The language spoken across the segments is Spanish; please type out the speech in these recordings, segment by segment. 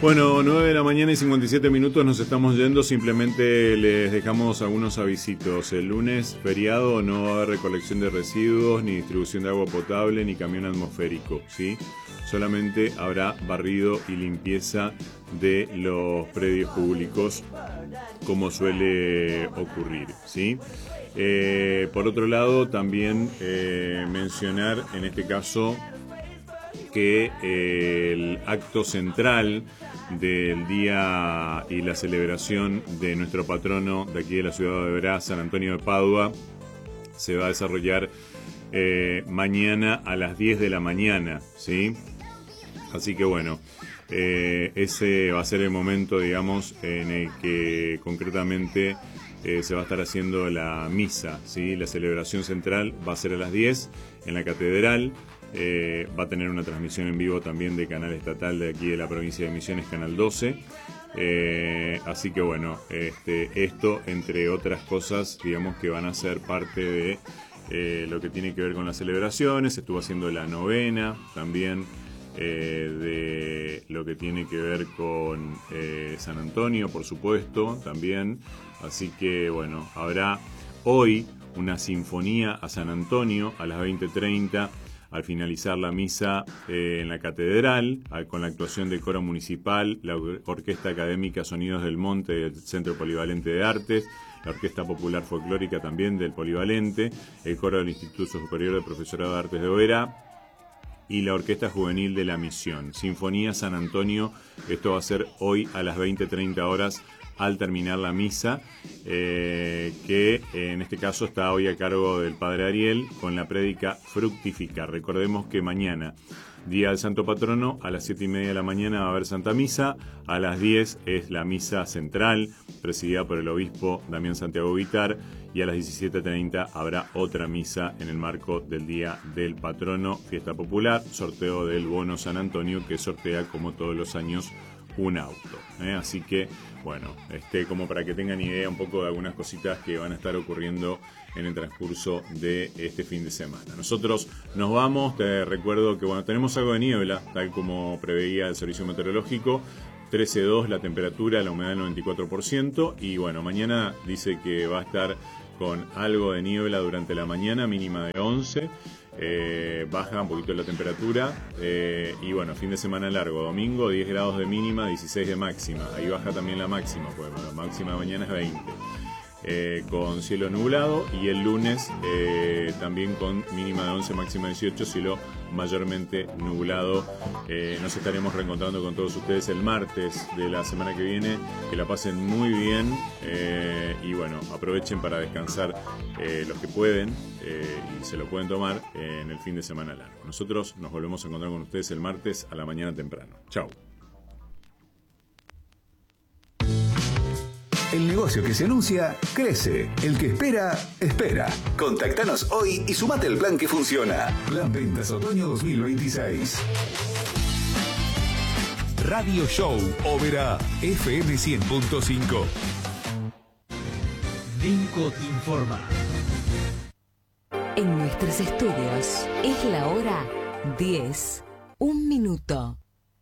Bueno, 9 de la mañana y 57 minutos, nos estamos yendo. Simplemente les dejamos algunos avisitos. El lunes, feriado, no va a haber recolección de residuos, ni distribución de agua potable, ni camión atmosférico, ¿sí? Solamente habrá barrido y limpieza de los predios públicos, como suele ocurrir, ¿sí? Por otro lado, también mencionar en este caso que el acto central del día y la celebración de nuestro patrono de aquí de la ciudad de Oberá, San Antonio de Padua, se va a desarrollar mañana a las 10 de la mañana, ¿sí? Así que bueno, ese va a ser el momento, digamos, en el que concretamente se va a estar haciendo la misa, ¿sí? La celebración central va a ser a las 10 en la catedral. Va a tener una transmisión en vivo también de canal estatal de aquí de la provincia de Misiones, Canal 12. Así que bueno, esto entre otras cosas, digamos que van a ser parte de lo que tiene que ver con las celebraciones. Estuvo haciendo la novena también de lo que tiene que ver con San Antonio, por supuesto, también. Así que bueno, habrá hoy una sinfonía a San Antonio a las 20:30. Al finalizar la misa en la catedral, con la actuación del coro municipal, la Orquesta Académica Sonidos del Monte del Centro Polivalente de Artes, la Orquesta Popular Folclórica también del Polivalente, el coro del Instituto Superior de Profesorado de Artes de Oberá y la Orquesta Juvenil de la Misión. Sinfonía San Antonio, esto va a ser hoy a las 20:30 horas al terminar la misa, que en este caso está hoy a cargo del Padre Ariel con la prédica Fructificar. Recordemos que mañana, día del Santo Patrono, a las 7:30 de la mañana va a haber Santa Misa, a las 10 es la misa central, presidida por el obispo Damián Santiago Vitar, y a las 17:30 habrá otra misa en el marco del Día del Patrono, fiesta popular, sorteo del bono San Antonio, que sortea como todos los años un auto, así que bueno, como para que tengan idea un poco de algunas cositas que van a estar ocurriendo en el transcurso de este fin de semana. Nosotros nos vamos, te recuerdo que bueno, tenemos algo de niebla, tal como preveía el servicio meteorológico, 13.2 la temperatura, la humedad del 94%, y bueno, mañana dice que va a estar con algo de niebla durante la mañana, mínima de 11. Baja un poquito la temperatura y bueno, fin de semana largo, domingo 10 grados de mínima, 16 de máxima, ahí baja también la máxima, pues la máxima de mañana es 20, con cielo nublado, y el lunes también con mínima de 11, máxima de 18, cielo mayormente nublado. Nos estaremos reencontrando con todos ustedes el martes de la semana que viene. Que la pasen muy bien y bueno, aprovechen para descansar los que pueden y se lo pueden tomar en el fin de semana largo. Nosotros nos volvemos a encontrar con ustedes el martes a la mañana temprano. Chau. El negocio que se anuncia, crece. El que espera, espera. Contactanos hoy y sumate al plan que funciona. Plan Ventas Otoño 2026. Radio Show Oberá, FM 100.5. Vinco te informa. En nuestros estudios es la hora 10, 1 minuto.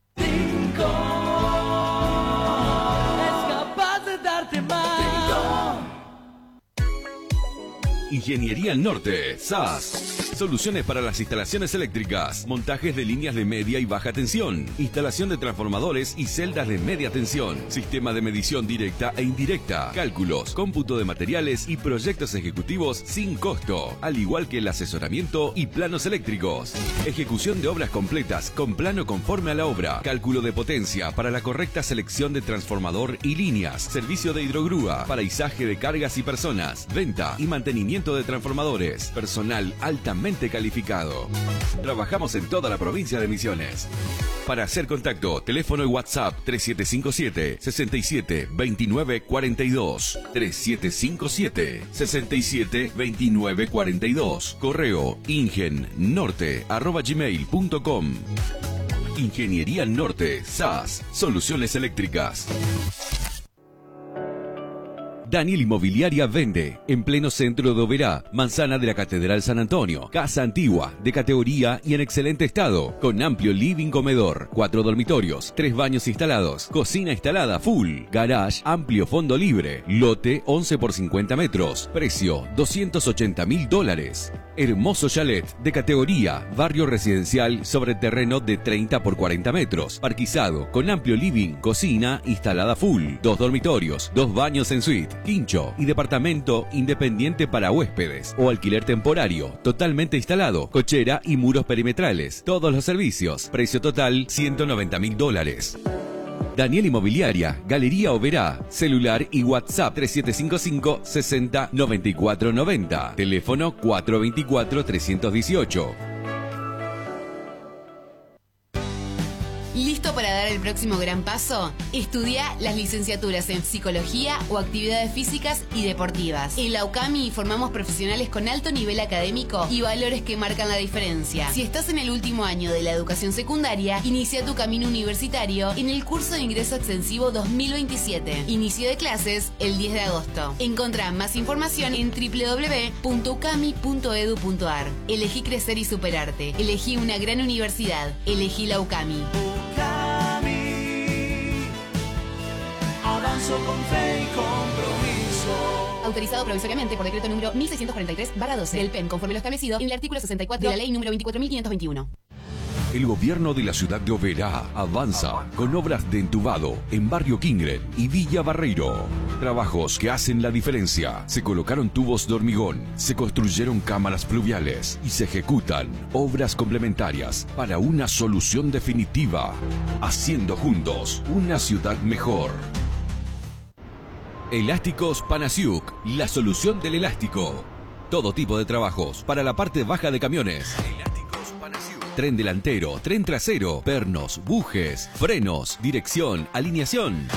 Ingeniería Norte, SAS. Soluciones para las instalaciones eléctricas, montajes de líneas de media y baja tensión, instalación de transformadores y celdas de media tensión, sistema de medición directa e indirecta, cálculos, cómputo de materiales y proyectos ejecutivos sin costo, al igual que el asesoramiento y planos eléctricos. Ejecución de obras completas con plano conforme a la obra, cálculo de potencia para la correcta selección de transformador y líneas, servicio de hidrogrúa para izaje de cargas y personas, venta y mantenimiento de transformadores, personal altamente calificado. Trabajamos en toda la provincia de Misiones. Para hacer contacto, teléfono y WhatsApp 3757 67 29 42, 3757 67 29 42, correo ingennorte@gmail.com. Ingeniería Norte, SAS, soluciones eléctricas. Daniel Inmobiliaria vende en pleno centro de Oberá, manzana de la Catedral San Antonio, casa antigua, de categoría y en excelente estado, con amplio living comedor, 4 dormitorios, 3 baños instalados, cocina instalada full, garage, amplio fondo libre, lote 11 por 50 metros, precio $280.000. Hermoso chalet de categoría, barrio residencial sobre terreno de 30 por 40 metros, parquizado, con amplio living, cocina instalada full, 2 dormitorios, 2 baños en suite, quincho y departamento independiente para huéspedes o alquiler temporario, totalmente instalado, cochera y muros perimetrales, todos los servicios, precio total $190.000. Daniel Inmobiliaria, Galería Oberá, celular y WhatsApp 3755 60 94 90, teléfono 424 318. ¿Listo para dar el próximo gran paso? Estudia las licenciaturas en Psicología o Actividades Físicas y Deportivas. En la UCAMI formamos profesionales con alto nivel académico y valores que marcan la diferencia. Si estás en el último año de la educación secundaria, inicia tu camino universitario en el curso de ingreso extensivo 2027. Inicio de clases el 10 de agosto. Encontrá más información en www.ucami.edu.ar. Elegí crecer y superarte. Elegí una gran universidad. Elegí la UCAMI. Avanzo con fe y compromiso. Autorizado provisoriamente por decreto número 1643/12 del PEN, conforme lo establecido en el artículo 64 de la ley número 24.521. El gobierno de la ciudad de Oberá avanza con obras de entubado en Barrio Kingren y Villa Barreiro. Trabajos que hacen la diferencia. Se colocaron tubos de hormigón, se construyeron cámaras pluviales y se ejecutan obras complementarias para una solución definitiva. Haciendo juntos una ciudad mejor. Elásticos Panasiuk, la solución del elástico. Todo tipo de trabajos para la parte baja de camiones. Elásticos Panasiuk. Tren delantero, tren trasero, pernos, bujes, frenos, dirección, alineación.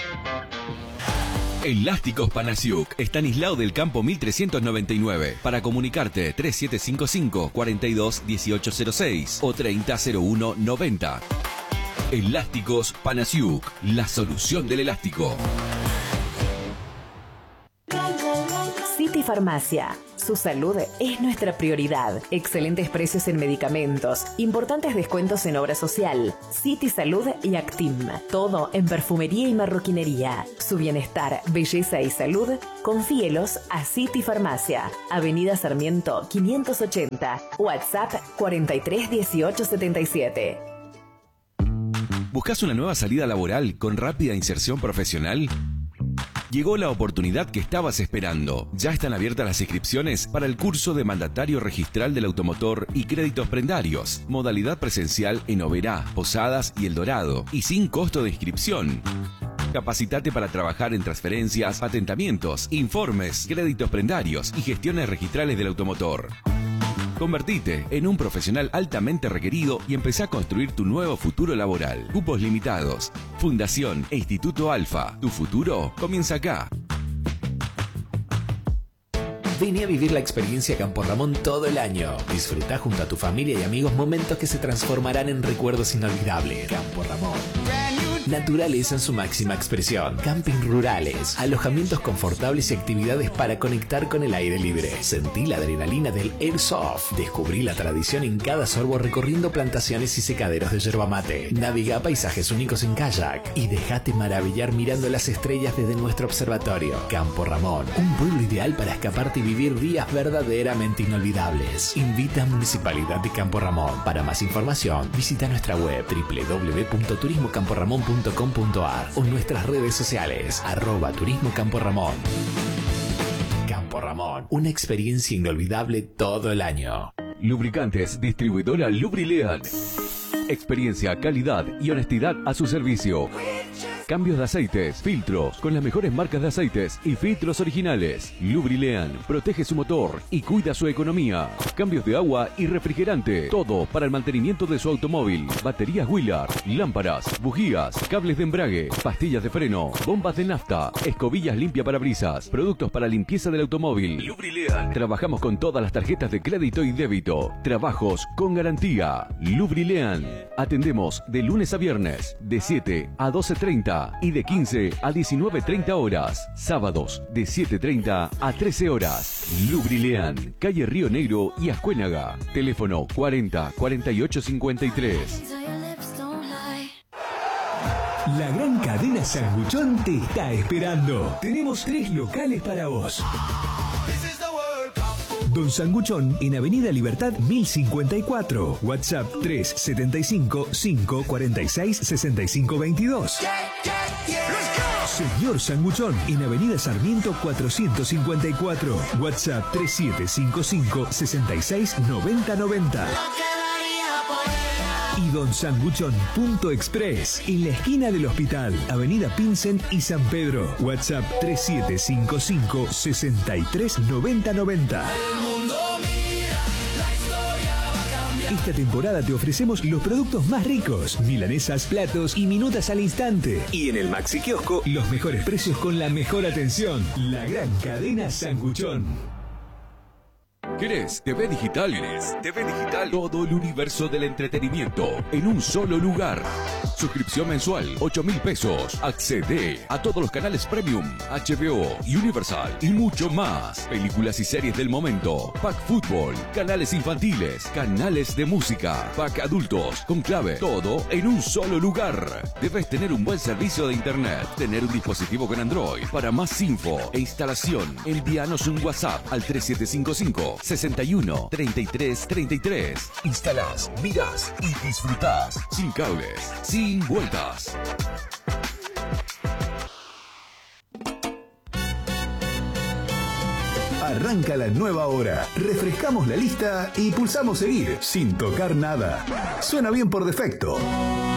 Elásticos Panasiuk, Estanislao del Campo 1399. Para comunicarte 3755 42 1806 o 3001 90. Elásticos Panasiuk, la solución del elástico. City Farmacia. Su salud es nuestra prioridad. Excelentes precios en medicamentos, importantes descuentos en obra social, City Salud y Actim. Todo en perfumería y marroquinería. Su bienestar, belleza y salud, confíelos a City Farmacia. Avenida Sarmiento 580, WhatsApp 43 18 77. ¿Buscas una nueva salida laboral con rápida inserción profesional? Llegó la oportunidad que estabas esperando. Ya están abiertas las inscripciones para el curso de mandatario registral del automotor y créditos prendarios. Modalidad presencial en Oberá, Posadas y El Dorado. Y sin costo de inscripción. Capacitate para trabajar en transferencias, patentamientos, informes, créditos prendarios y gestiones registrales del automotor. Convertite en un profesional altamente requerido y empezá a construir tu nuevo futuro laboral. Cupos limitados. Fundación e Instituto Alfa. Tu futuro comienza acá. Vení a vivir la experiencia Campo Ramón todo el año. Disfrutá junto a tu familia y amigos momentos que se transformarán en recuerdos inolvidables. Campo Ramón. Naturaleza en su máxima expresión. Camping rurales, alojamientos confortables y actividades para conectar con el aire libre. Sentí la adrenalina del Airsoft. Descubrí la tradición en cada sorbo recorriendo plantaciones y secaderos de yerba mate. Navegá paisajes únicos en kayak y dejate maravillar mirando las estrellas desde nuestro observatorio. Campo Ramón, un pueblo ideal para escaparte y vivir días verdaderamente inolvidables. Invita a Municipalidad de Campo Ramón. Para más información, visita nuestra web www.turismocamporamon.com.ar o nuestras redes sociales @Turismo Campo Ramón. Campo Ramón, una experiencia inolvidable todo el año. Lubricantes, distribuidora Lubrilean. Experiencia, calidad y honestidad a su servicio. Cambios de aceites, filtros, con las mejores marcas de aceites y filtros originales. Lubrilean protege su motor y cuida su economía. Cambios de agua y refrigerante. Todo para el mantenimiento de su automóvil. Baterías Willard, lámparas, bujías, cables de embrague, pastillas de freno, bombas de nafta, escobillas limpia parabrisas, productos para limpieza del automóvil. Lubrilean. Trabajamos con todas las tarjetas de crédito y débito. Trabajos con garantía. Lubrilean. Atendemos de lunes a viernes, de 7 a 12:30. 30 y de 15 a 19:30 horas. Sábados de 7:30 a 13 horas. Lubrilean, calle Río Negro y Ascuénaga. Teléfono 40 48 53. La gran cadena Sanguchón te está esperando. Tenemos 3 locales para vos. Don Sanguchón en Avenida Libertad 1054. WhatsApp 375 546 6522. Señor Sanguchón en Avenida Sarmiento 454. WhatsApp 3755 66 90 90. Y Don Sanguchón.express en la esquina del hospital, Avenida Pinsent y San Pedro. WhatsApp 3755 63 90 90. Esta temporada te ofrecemos los productos más ricos, milanesas, platos y minutas al instante. Y en el Maxi Kiosco, los mejores precios con la mejor atención. La gran cadena Sanguchón. ¿Querés TV Digital? Todo el universo del entretenimiento en un solo lugar. Suscripción mensual, 8.000 pesos. Accede a todos los canales Premium, HBO, Universal y mucho más. Películas y series del momento. Pack Fútbol, canales infantiles, canales de música, Pack Adultos, con clave. Todo en un solo lugar. Debes tener un buen servicio de internet. Tener un dispositivo con Android. Para más info e instalación, envíanos un WhatsApp al 3755 61 33 33. Instalás, mirás y disfrutás. Sin cables, sin vueltas. Arranca la nueva hora. Refrescamos la lista y pulsamos seguir sin tocar nada. Suena bien por defecto.